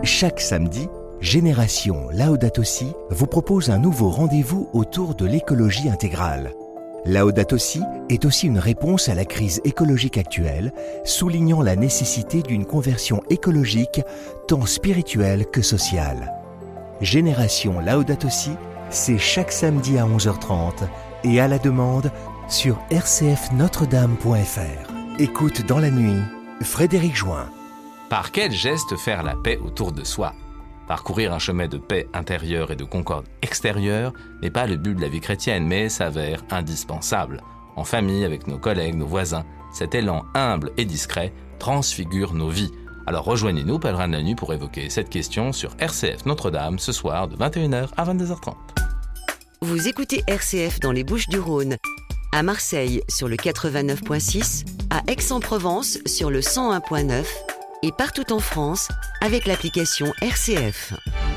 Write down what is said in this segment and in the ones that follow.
Chaque samedi, Génération Laudato Si vous propose un nouveau rendez-vous autour de l'écologie intégrale. Laudato Si est aussi une réponse à la crise écologique actuelle, soulignant la nécessité d'une conversion écologique tant spirituelle que sociale. Génération Laudato Si, c'est chaque samedi à 11h30 et à la demande sur rcfnotredame.fr. Écoute dans la nuit, Frédéric Join. Par quel geste faire la paix autour de soi ? Parcourir un chemin de paix intérieure et de concorde extérieure n'est pas le but de la vie chrétienne, mais s'avère indispensable. En famille, avec nos collègues, nos voisins, cet élan humble et discret transfigure nos vies. Alors rejoignez-nous, pèlerins de la nuit, pour évoquer cette question sur RCF Notre-Dame ce soir de 21h à 22h30. Vous écoutez RCF dans les Bouches-du-Rhône, à Marseille sur le 89.6, à Aix-en-Provence sur le 101.9 et partout en France avec l'application RCF.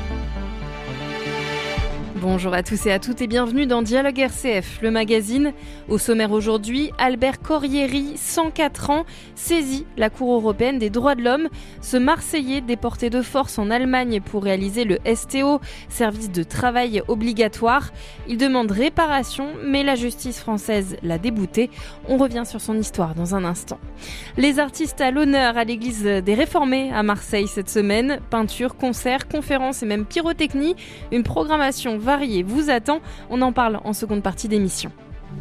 Bonjour à tous et à toutes et bienvenue dans Dialogue RCF, le magazine. Au sommaire aujourd'hui, Albert Corrieri, 104 ans, saisit la Cour européenne des droits de l'homme. Ce Marseillais déporté de force en Allemagne pour réaliser le STO, service de travail obligatoire. Il demande réparation, mais la justice française l'a débouté. On revient sur son histoire dans un instant. Les artistes à l'honneur à l'église des Réformés à Marseille cette semaine. Peinture, concerts, conférences et même pyrotechnie. Une programmation variée vous attend. On en parle en seconde partie d'émission.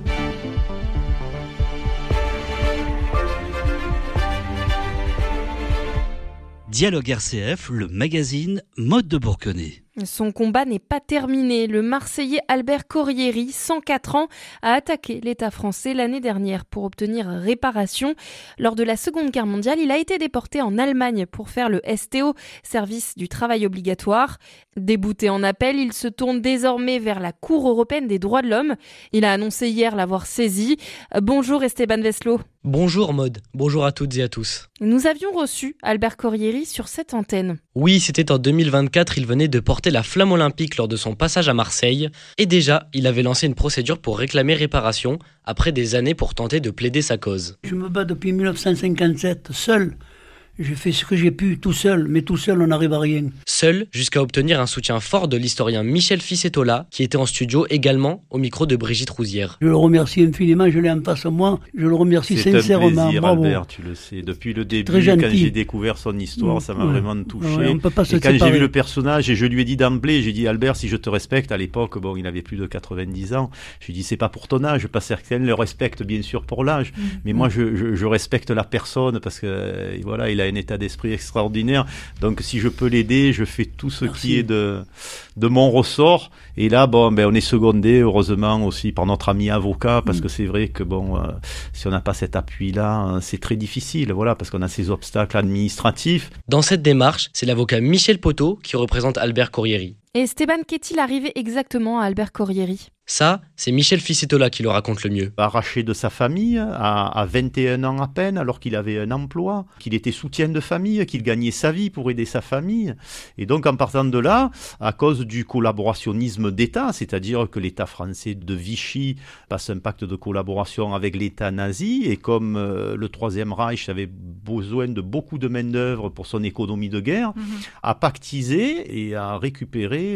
Dialogue RCF, le magazine Mode de Bourquenay. Son combat n'est pas terminé. Le Marseillais Albert Corrieri, 104 ans, a attaqué l'État français l'année dernière pour obtenir réparation. Lors de la Seconde Guerre mondiale, il a été déporté en Allemagne pour faire le STO, service du travail obligatoire. Débouté en appel, il se tourne désormais vers la Cour européenne des droits de l'homme. Il a annoncé hier l'avoir saisi. Bonjour Esteban Veslo. Bonjour Maud, bonjour à toutes et à tous. Nous avions reçu Albert Corrieri sur cette antenne. Oui, c'était en 2024, il venait de porter la flamme olympique lors de son passage à Marseille. Et déjà, il avait lancé une procédure pour réclamer réparation, après des années pour tenter de plaider sa cause. Je me bats depuis 1957, seul. J'ai fait ce que j'ai pu, tout seul, mais tout seul on n'arrive à rien. Seul, jusqu'à obtenir un soutien fort de l'historien Michel Ficetola, qui était en studio également au micro de Brigitte Rouzière. Je le remercie infiniment, je l'ai en face de moi, je le remercie sincèrement. C'est un plaisir, bravo. Albert, tu le sais. Depuis le début, quand j'ai découvert son histoire, ça m'a vraiment touché. On peut pas se et quand séparer. j'ai vu le personnage, et je lui ai dit d'emblée, j'ai dit Albert, si je te respecte, à l'époque, bon, il avait plus de 90 ans, je lui ai dit c'est pas pour ton âge, pas certains le respectent bien sûr pour l'âge, mais moi je respecte la personne parce que voilà, il a un état d'esprit extraordinaire, donc si je peux l'aider, je fais tout ce qui est de mon ressort. Et là, bon, ben on est secondé heureusement aussi par notre ami avocat, parce que c'est vrai que bon, si on n'a pas cet appui-là, c'est très difficile, voilà, parce qu'on a ces obstacles administratifs. Dans cette démarche, c'est l'avocat Michel Poteau qui représente Albert Corrieri. Et Esteban, qu'est-il arrivé exactement à Albert Corrieri ? Ça, c'est Michel Ficetola qui le raconte le mieux. Arraché de sa famille à 21 ans à peine, alors qu'il avait un emploi, qu'il était soutien de famille, qu'il gagnait sa vie pour aider sa famille. Et donc en partant de là, à cause du collaborationnisme d'État, c'est-à-dire que l'État français de Vichy passe un pacte de collaboration avec l'État nazi, et comme le Troisième Reich avait besoin de beaucoup de main-d'œuvre pour son économie de guerre, a pactisé et a récupéré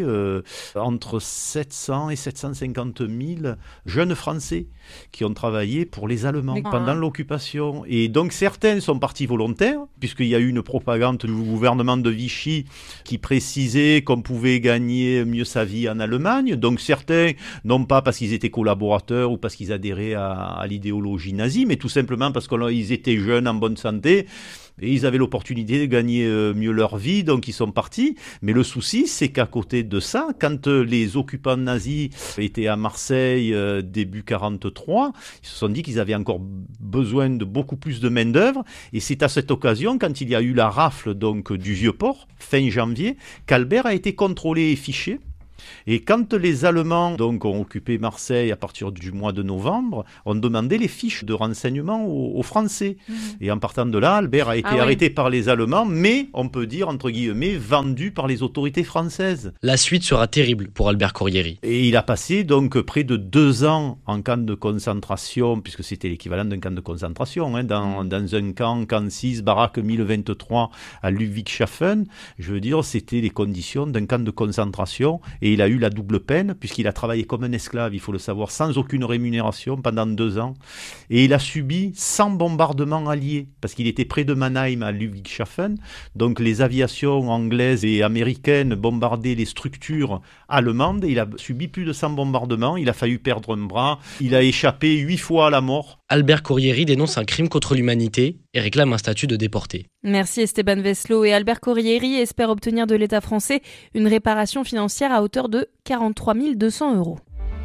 entre 700 et 750 000 jeunes Français qui ont travaillé pour les Allemands pendant l'occupation. Et donc certains sont partis volontaires, puisqu'il y a eu une propagande du gouvernement de Vichy qui précisait qu'on pouvait gagner mieux sa vie en Allemagne. Donc certains, non pas parce qu'ils étaient collaborateurs ou parce qu'ils adhéraient à l'idéologie nazie, mais tout simplement parce qu'ils étaient jeunes, en bonne santé, et ils avaient l'opportunité de gagner mieux leur vie, donc ils sont partis. Mais le souci, c'est qu'à côté de ça, quand les occupants nazis étaient à Marseille début 43, ils se sont dit qu'ils avaient encore besoin de beaucoup plus de main-d'œuvre. Et c'est à cette occasion, quand il y a eu la rafle donc, du Vieux-Port, fin janvier, qu'Albert a été contrôlé et fiché Et quand les Allemands donc, ont occupé Marseille à partir du mois de novembre, on demandait les fiches de renseignement aux Français. Et en partant de là, Albert a été arrêté par les Allemands, mais on peut dire, entre guillemets, vendu par les autorités françaises. La suite sera terrible pour Albert Corrieri. Et il a passé donc près de 2 ans en camp de concentration, puisque c'était l'équivalent d'un camp de concentration, dans un camp 6, baraque 1023 à Ludwigshafen. Je veux dire, c'était les conditions d'un camp de concentration. Et il a eu la double peine, puisqu'il a travaillé comme un esclave, il faut le savoir, sans aucune rémunération pendant 2 ans. Et il a subi 100 bombardements alliés, parce qu'il était près de Mannheim à Ludwigshafen. Donc les aviations anglaises et américaines bombardaient les structures allemandes. Il a subi plus de 100 bombardements, il a failli perdre un bras, il a échappé 8 fois à la mort. Albert Corrieri dénonce un crime contre l'humanité et réclame un statut de déporté. Merci Esteban Veslo. Et Albert Corrieri espère obtenir de l'État français une réparation financière à hauteur de 43 200 €.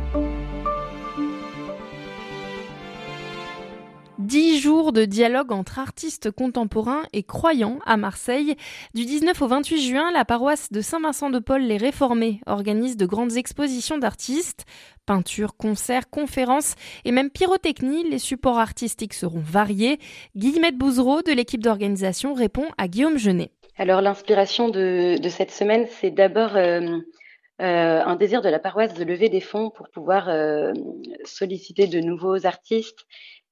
10 jours de dialogue entre artistes contemporains et croyants à Marseille. Du 19 au 28 juin, la paroisse de Saint-Vincent-de-Paul les Réformés organise de grandes expositions d'artistes. Peinture, concerts, conférences et même pyrotechnie, les supports artistiques seront variés. Guillemette Bouzereau de l'équipe d'organisation répond à Guillaume Genet. Alors l'inspiration de cette semaine, c'est d'abord un désir de la paroisse de lever des fonds pour pouvoir solliciter de nouveaux artistes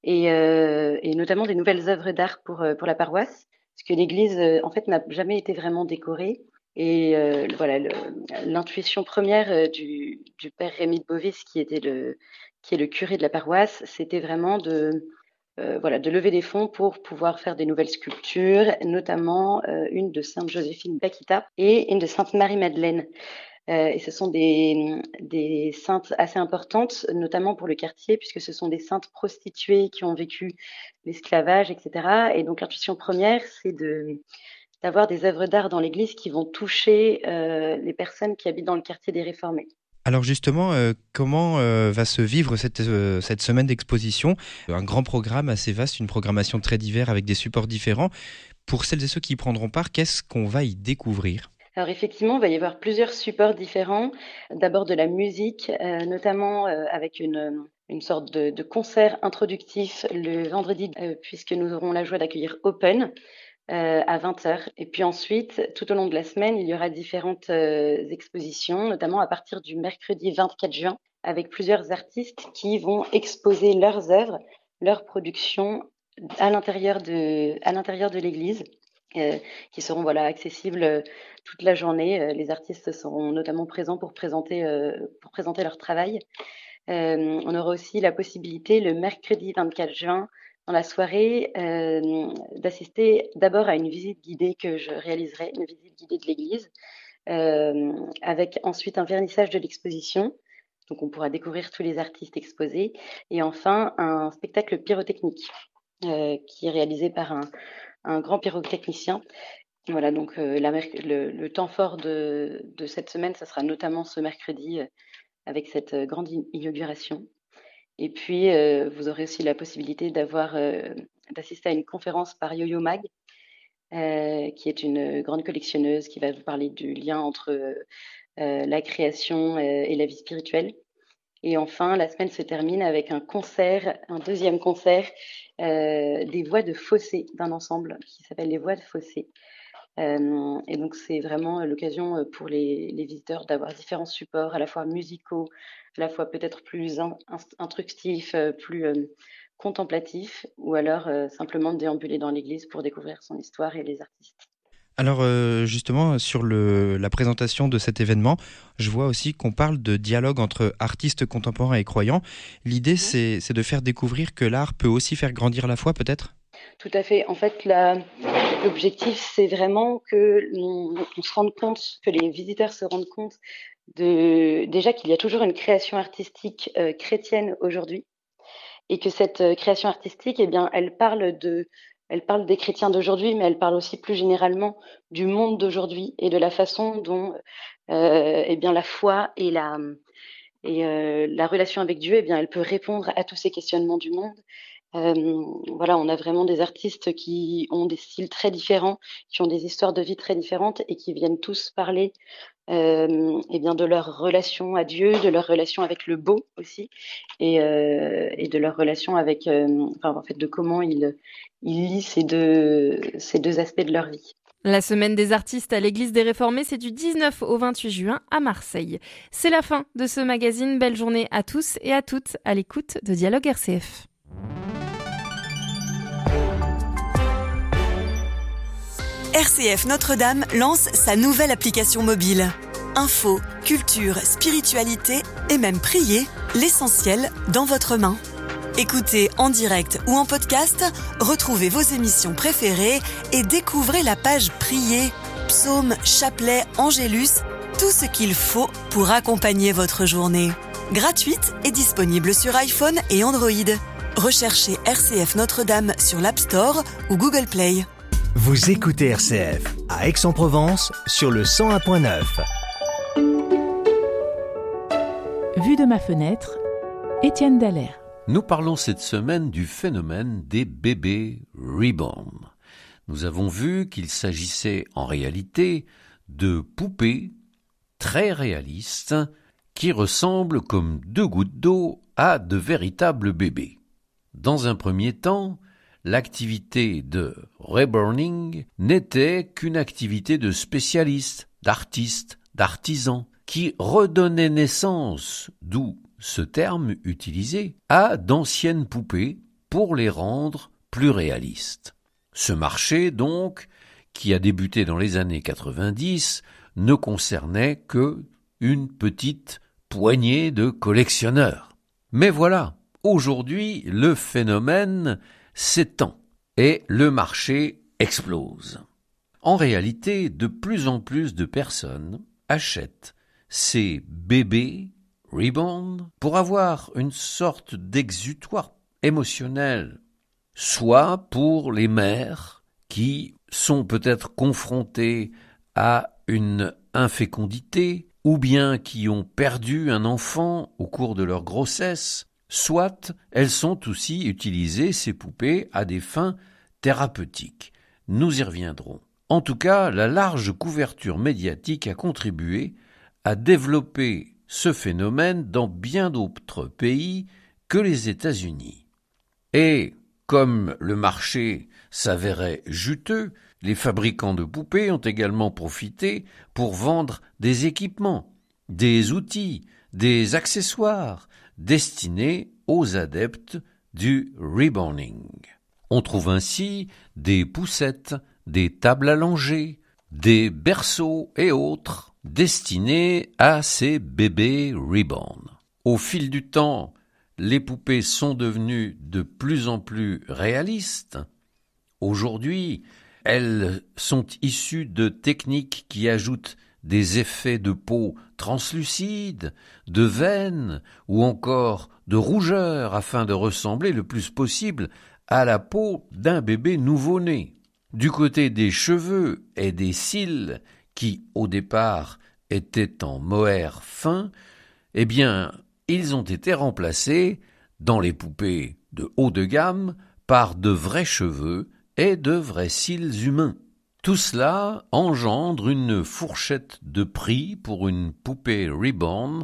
et notamment des nouvelles œuvres d'art pour la paroisse, parce que l'église en fait n'a jamais été vraiment décorée. Et voilà, l'intuition première du père Rémy de Bovis, qui est le curé de la paroisse, c'était vraiment de lever des fonds pour pouvoir faire des nouvelles sculptures, notamment une de Sainte Joséphine d'Aquita et une de Sainte Marie-Madeleine. Et ce sont des saintes assez importantes, notamment pour le quartier, puisque ce sont des saintes prostituées qui ont vécu l'esclavage, etc. Et donc l'intuition première, c'est d'avoir des œuvres d'art dans l'église qui vont toucher les personnes qui habitent dans le quartier des Réformés. Alors justement, comment va se vivre cette semaine d'exposition ? Un grand programme assez vaste, une programmation très diverse avec des supports différents. Pour celles et ceux qui y prendront part, qu'est-ce qu'on va y découvrir ? Alors effectivement, il va y avoir plusieurs supports différents. D'abord de la musique, notamment avec une sorte de concert introductif le vendredi, puisque nous aurons la joie d'accueillir Open à 20h. Et puis ensuite, tout au long de la semaine, il y aura différentes expositions, notamment à partir du mercredi 24 juin, avec plusieurs artistes qui vont exposer leurs œuvres, leurs productions à l'intérieur de l'église. Qui seront accessibles toute la journée. Les artistes seront notamment présents pour présenter leur travail. On aura aussi la possibilité le mercredi 24 juin dans la soirée d'assister d'abord à une visite guidée que je réaliserai, une visite guidée de l'église, avec ensuite un vernissage de l'exposition. Donc on pourra découvrir tous les artistes exposés. Et enfin un spectacle pyrotechnique qui est réalisé par un grand pyrotechnicien. Voilà, donc le temps fort de cette semaine, ça sera notamment ce mercredi avec cette grande inauguration. Et puis, vous aurez aussi la possibilité d'assister à une conférence par Yo-Yo Mag, qui est une grande collectionneuse qui va vous parler du lien entre la création et la vie spirituelle. Et enfin, la semaine se termine avec un deuxième concert des voix de Fossé, d'un ensemble qui s'appelle les Voix de Fossé. Et donc c'est vraiment l'occasion pour les visiteurs d'avoir différents supports, à la fois musicaux, à la fois peut-être plus instructifs, plus contemplatifs, ou alors simplement de déambuler dans l'église pour découvrir son histoire et les artistes. Alors justement, sur la présentation de cet événement, je vois aussi qu'on parle de dialogue entre artistes contemporains et croyants. L'idée, c'est de faire découvrir que l'art peut aussi faire grandir la foi, peut-être ? Tout à fait. En fait, l'objectif, c'est vraiment qu'on se rende compte, que les visiteurs se rendent compte déjà qu'il y a toujours une création artistique chrétienne aujourd'hui, et que cette création artistique, eh bien, elle parle des chrétiens d'aujourd'hui, mais elle parle aussi plus généralement du monde d'aujourd'hui et de la façon dont la foi et la relation avec Dieu, eh bien, elle peut répondre à tous ces questionnements du monde Voilà, on a vraiment des artistes qui ont des styles très différents, qui ont des histoires de vie très différentes et qui viennent tous parler, et bien de leur relation à Dieu, de leur relation avec le beau aussi et de leur relation avec, en fait, de comment ils lient ces 2 aspects de leur vie. La semaine des artistes à l'église des Réformés, c'est du 19 au 28 juin à Marseille. C'est la fin de ce magazine. Belle journée à tous et à toutes à l'écoute de Dialogue RCF. RCF Notre-Dame lance sa nouvelle application mobile. Info, culture, spiritualité et même prier, l'essentiel dans votre main. Écoutez en direct ou en podcast, retrouvez vos émissions préférées et découvrez la page Prier, psaumes, chapelets, angélus, tout ce qu'il faut pour accompagner votre journée. Gratuite et disponible sur iPhone et Android. Recherchez RCF Notre-Dame sur l'App Store ou Google Play. Vous écoutez RCF à Aix-en-Provence sur le 101.9. Vue de ma fenêtre, Étienne Dallaire. Nous parlons cette semaine du phénomène des bébés reborn. Nous avons vu qu'il s'agissait en réalité de poupées très réalistes qui ressemblent comme 2 gouttes d'eau à de véritables bébés. Dans un premier temps, l'activité de reborning n'était qu'une activité de spécialistes, d'artistes, d'artisans, qui redonnaient naissance, d'où ce terme utilisé, à d'anciennes poupées pour les rendre plus réalistes. Ce marché, donc, qui a débuté dans les années 90, ne concernait que une petite poignée de collectionneurs. Mais voilà, aujourd'hui, le phénomène s'étend et le marché explose. En réalité, de plus en plus de personnes achètent ces bébés reborn pour avoir une sorte d'exutoire émotionnel, soit pour les mères qui sont peut-être confrontées à une infécondité ou bien qui ont perdu un enfant au cours de leur grossesse, soit elles sont aussi utilisées, ces poupées, à des fins thérapeutiques. Nous y reviendrons. En tout cas, la large couverture médiatique a contribué à développer ce phénomène dans bien d'autres pays que les États-Unis. Et comme le marché s'avérait juteux, les fabricants de poupées ont également profité pour vendre des équipements, des outils, des accessoires destinés aux adeptes du reborning. On trouve ainsi des poussettes, des tables allongées, des berceaux et autres destinés à ces bébés reborn. Au fil du temps, les poupées sont devenues de plus en plus réalistes. Aujourd'hui, elles sont issues de techniques qui ajoutent des effets de peau translucides, de veines ou encore de rougeur afin de ressembler le plus possible à la peau d'un bébé nouveau-né. Du côté des cheveux et des cils, qui au départ étaient en mohair fin, eh bien, ils ont été remplacés dans les poupées de haut de gamme par de vrais cheveux et de vrais cils humains. Tout cela engendre une fourchette de prix pour une poupée reborn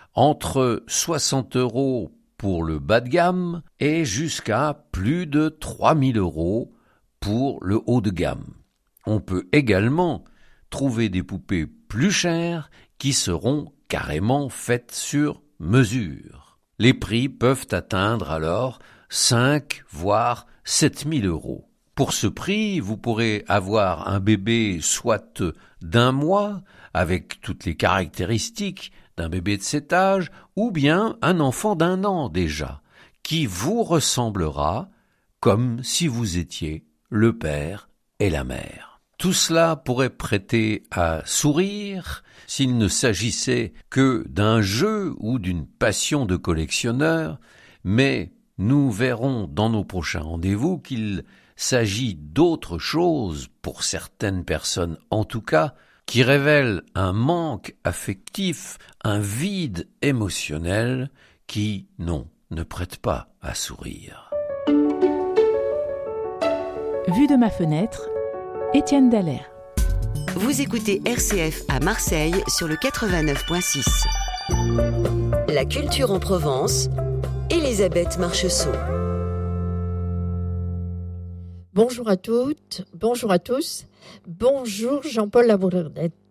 entre 60 € pour le bas de gamme et jusqu'à plus de 3 000 € pour le haut de gamme. On peut également trouver des poupées plus chères qui seront carrément faites sur mesure. Les prix peuvent atteindre alors 5 voire 7 000 €. Pour ce prix, vous pourrez avoir un bébé soit d'1 mois, avec toutes les caractéristiques d'un bébé de cet âge, ou bien un enfant d'1 an déjà, qui vous ressemblera comme si vous étiez le père et la mère. Tout cela pourrait prêter à sourire s'il ne s'agissait que d'un jeu ou d'une passion de collectionneur, mais nous verrons dans nos prochains rendez-vous qu'il s'agit d'autre chose, pour certaines personnes en tout cas, qui révèle un manque affectif, un vide émotionnel qui, non, ne prête pas à sourire. Vue de ma fenêtre, Étienne Dallaire. Vous écoutez RCF à Marseille sur le 89.6. La culture en Provence, Elisabeth Marcheseau. Bonjour à toutes, bonjour à tous, bonjour Jean-Paul Labourdette.